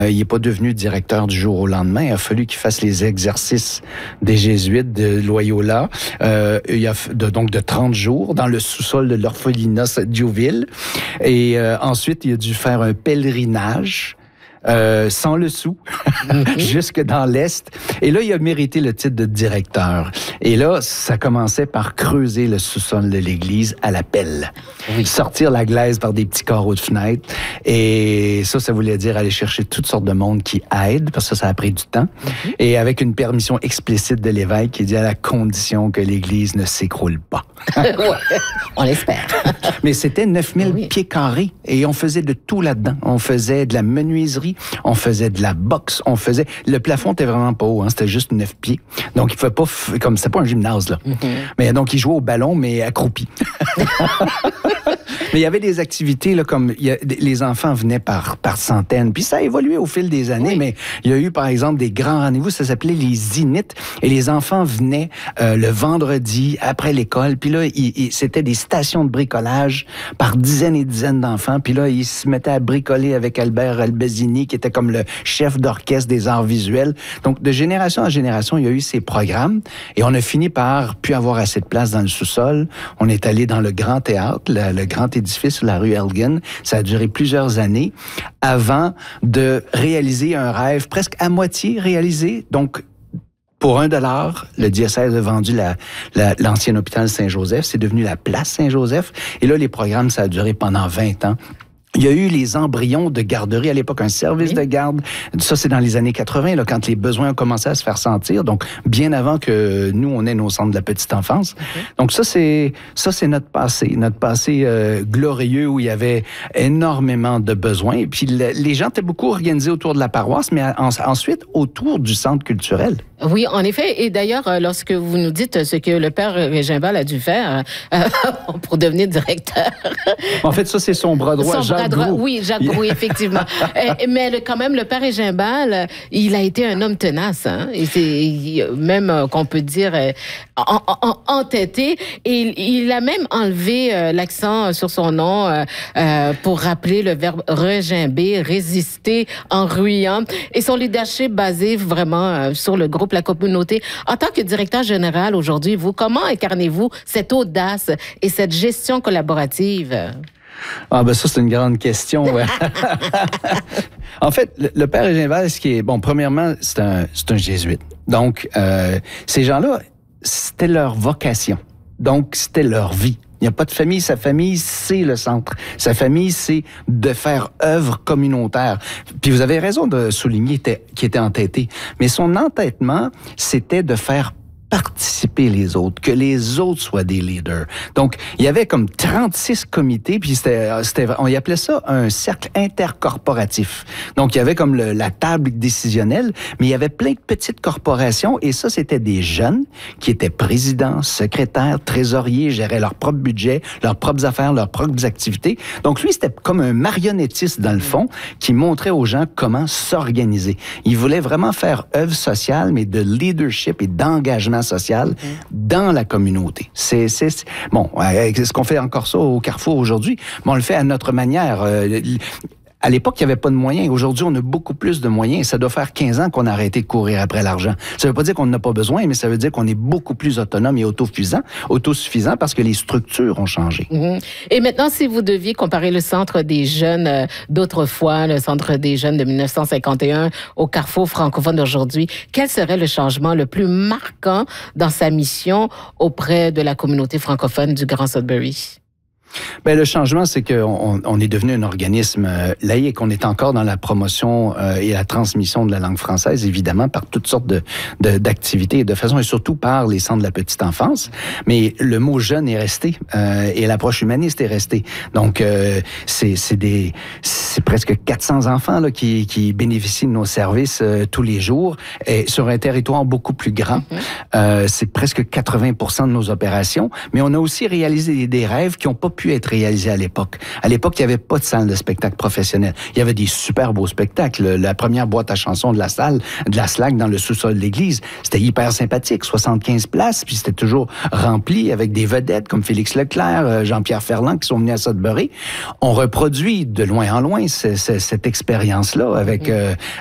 Il n'est pas devenu directeur du jour au lendemain. Il a fallu qu'il fasse les exercices des jésuites de Loyola, donc de 30 jours dans le sous-sol de l'orphelinat Diouville. Et ensuite, il a dû faire un pèlerinage sans le sou, jusque dans l'Est. Et là, il a mérité le titre de directeur. Et là, ça commençait par creuser le sous-sol de l'église à la pelle. Oui. Sortir la glaise par des petits carreaux de fenêtre. Et ça voulait dire aller chercher toutes sortes de monde qui aide, parce que ça a pris du temps. Et avec une permission explicite de l'évêque qui dit à la condition que l'église ne s'écroule pas. Ouais, on l'espère. Mais c'était 9000 pieds carrés. Et on faisait de tout là-dedans. On faisait de la menuiserie, on faisait de la boxe, le plafond était vraiment pas haut, hein, c'était juste 9 pieds. Donc il fait pas comme c'était pas un gymnase là. Mais donc il jouait au ballon mais accroupi. Mais il y avait des activités là, comme les enfants venaient par centaines, puis ça a évolué au fil des années, mais il y a eu par exemple des grands rendez-vous, ça s'appelait les Zéniths, et les enfants venaient le vendredi après l'école, puis là c'était des stations de bricolage par dizaines et dizaines d'enfants, puis là ils se mettaient à bricoler avec Albert Albezini qui était comme le chef d'orchestre des arts visuels. Donc de génération en génération, il y a eu ces programmes, et on a fini par plus avoir assez de place dans le sous-sol. On est allé dans le grand théâtre, le grand édifice sur la rue Elgin. Ça a duré plusieurs années avant de réaliser un rêve presque à moitié réalisé. Donc, pour $1, le diocèse a vendu l'ancien hôpital Saint-Joseph. C'est devenu la place Saint-Joseph. Et là, les programmes, ça a duré pendant 20 ans. Il y a eu les embryons de garderie à l'époque, un service de garde. Ça, c'est dans les années 80, là, quand les besoins ont commencé à se faire sentir. Donc, bien avant que nous, on ait nos centres de la petite enfance. Donc, ça, c'est notre passé. Notre passé glorieux où il y avait énormément de besoins. Et puis, les gens étaient beaucoup organisés autour de la paroisse, mais ensuite, autour du centre culturel. Oui, en effet. Et d'ailleurs, lorsque vous nous dites ce que le père Régimbal a dû faire pour devenir directeur. En fait, ça, c'est son bras droit, Jacques Groux. Oui, Jacques Groux, effectivement. Mais quand même, le père Régimbal, il a été un homme tenace. Hein? Et c'est même qu'on peut dire entêté. Et il a même enlevé l'accent sur son nom pour rappeler le verbe regimber, résister en ruyant. Et son leadership basé vraiment sur le groupe La Communauté. En tant que directeur général aujourd'hui, comment incarnez-vous cette audace et cette gestion collaborative? Ah ben ça, c'est une grande question. Ouais. En fait, le père Régimbal, premièrement, c'est un jésuite. Donc, ces gens-là, c'était leur vocation. Donc, c'était leur vie. Il n'y a pas de famille. Sa famille, c'est le centre. Sa famille, c'est de faire œuvre communautaire. Puis vous avez raison de souligner qu'il était entêté. Mais son entêtement, c'était de faire participer les autres, que les autres soient des leaders. Donc, il y avait comme 36 comités, puis on y appelait ça un cercle intercorporatif. Donc, il y avait comme la table décisionnelle, mais il y avait plein de petites corporations, et ça, c'était des jeunes qui étaient présidents, secrétaires, trésoriers, géraient leur propre budget, leurs propres affaires, leurs propres activités. Donc, lui, c'était comme un marionnettiste, dans le fond, qui montrait aux gens comment s'organiser. Il voulait vraiment faire œuvre sociale, mais de leadership et d'engagement social dans la communauté. C'est ce qu'on fait encore ça au Carrefour aujourd'hui, mais on le fait à notre manière. À l'époque, il n'y avait pas de moyens. Aujourd'hui, on a beaucoup plus de moyens. Ça doit faire 15 ans qu'on a arrêté de courir après l'argent. Ça ne veut pas dire qu'on n'en a pas besoin, mais ça veut dire qu'on est beaucoup plus autonome et autosuffisant parce que les structures ont changé. Et maintenant, si vous deviez comparer le centre des jeunes d'autrefois, le centre des jeunes de 1951 au Carrefour francophone d'aujourd'hui, quel serait le changement le plus marquant dans sa mission auprès de la communauté francophone du Grand Sudbury? Ben, le changement, c'est qu'on est devenu un organisme laïque. On est encore dans la promotion et la transmission de la langue française, évidemment, par toutes sortes d'activités et de façon, et surtout par les centres de la petite enfance. Mais le mot jeune est resté et l'approche humaniste est restée. Donc, c'est presque 400 enfants là, qui bénéficient de nos services tous les jours et sur un territoire beaucoup plus grand. C'est presque 80% de nos opérations. Mais on a aussi réalisé des rêves qui n'ont pas pu pu être réalisé à l'époque. À l'époque, il n'y avait pas de salle de spectacle professionnelle. Il y avait des super beaux spectacles. La première boîte à chansons de la salle, de la SLAC dans le sous-sol de l'église, c'était hyper sympathique. 75 places, puis c'était toujours rempli avec des vedettes comme Félix Leclerc, Jean-Pierre Ferland qui sont venus à Sudbury. On reproduit de loin en loin cette expérience-là avec